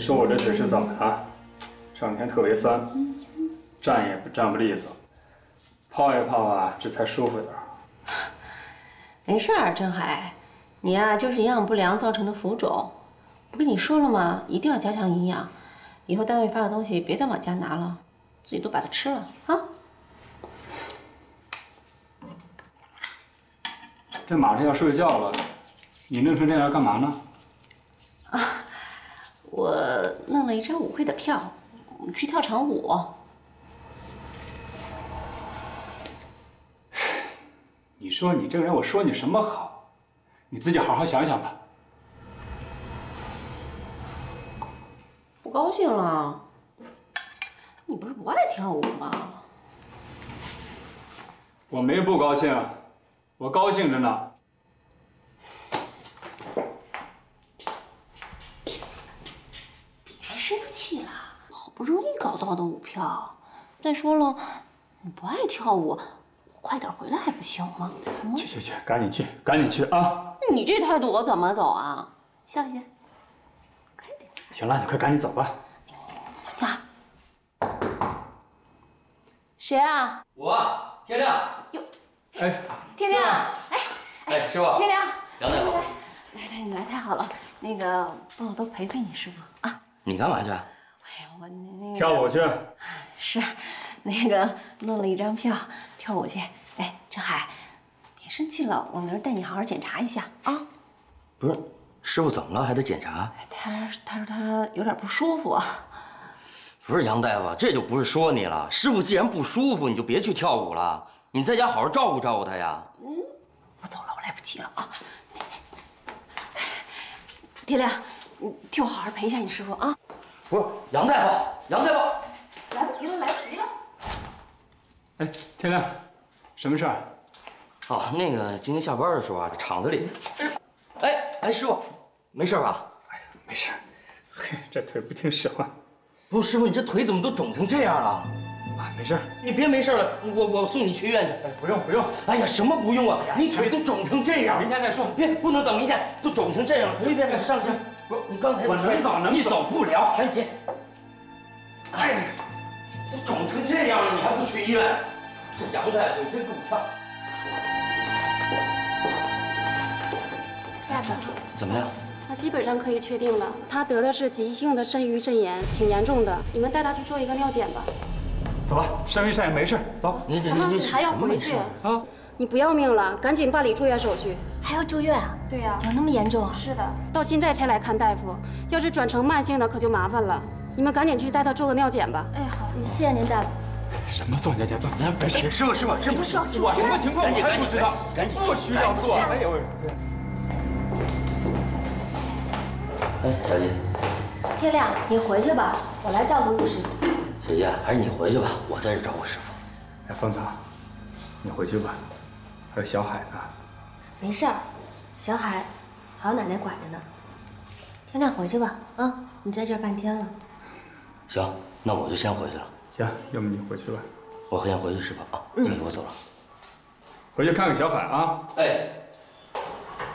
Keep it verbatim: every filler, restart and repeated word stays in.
说我这腿是怎么了？这两天特别酸，站也不站不利索，泡一泡啊，这才舒服点儿。 没事儿，郑海，你呀、啊、就是营养不良造成的浮肿。不跟你说了吗？一定要加强营养。以后单位发的东西别再往家拿了，自己都把它吃了啊。 这马上要睡觉了，你弄成这样干嘛呢？ 啊，我弄了一张舞会的票，去跳场舞。 你说你这个人，我说你什么好？你自己好好想想吧。 不高兴了？你不是不爱跳舞吗？ 我没不高兴，我高兴着呢。 别生气了，好不容易搞到的舞票。再说了，你不爱跳舞，我快点回来还不行吗？ 去去去，赶紧去，赶紧去啊！ 你这态度我怎么走啊？笑一下，快点。 行了，你快赶紧走吧。 呀，谁啊？ 我天亮。 哟， 哎， 天亮，哎， 哎，师傅， 天亮， 杨大夫， 来来，你来太好了。那个，帮我多陪陪你师傅啊。 你干嘛去？ 哎呀，我那个跳舞去。 是，那个弄了一张票，跳舞去。哎，郑海，别生气了，我明儿带你好好检查一下啊。 不是，师傅怎么了？还得检查？ 他他说他有点不舒服啊。 不是杨大夫，这就不是说你了。师傅既然不舒服，你就别去跳舞了，你在家好好照顾照顾他呀。 嗯，我走了，我来不及了啊。天亮，你替我好好陪一下你师傅啊。 不是杨大夫，杨大夫， 来不及了，来不及了。 哎，天亮，什么事儿？ 哦，那个今天下班的时候啊，厂子里，哎哎，师傅，没事吧？ 哎呀，没事。嘿，这腿不听使唤。 不是师傅，你这腿怎么都肿成这样了？ 啊，没事。 你别没事了，我我送你去医院去。 哎，不用不用。 哎呀，什么不用啊？你腿都肿成这样， 明天再说。 别，不能等明天，都肿成这样了。别别别，上去。不，你刚才我能走能你走不了，赶紧。哎，都肿成这样了，你还不去医院？这杨大夫真够呛。 大夫， 怎么样？ 那基本上可以确定了，他得的是急性的肾盂肾炎，挺严重的。你们带他去做一个尿检吧。 走吧，肾盂肾炎没事，走。 你什么？你还要回去？ 啊！ 你不要命了，赶紧办理住院手续。 还要住院啊？ 对呀、 有那么严重啊？ 是的，到现在才来看大夫，要是转成慢性的可就麻烦了。你们赶紧去带他做个尿检吧。 哎，好，谢谢您大夫。 什么做尿检？ 来，没事，师傅师傅，真不是我什么情况？ 赶紧我还不知道， 赶紧不需要做。哎呦！ 哎，小姨， 天亮，你回去吧，我来照顾陆师傅。 小姨，还是你回去吧，我在这照顾师傅。 哎，芳草，你回去吧，还有小海呢。 没事儿，小海还有奶奶管着呢。天亮回去吧，啊，你在这儿半天了。 行，那我就先回去了。 行，要么你回去吧。 我先回去吃饭啊。 嗯， 小姨，我走了。 回去看看小海啊。 哎。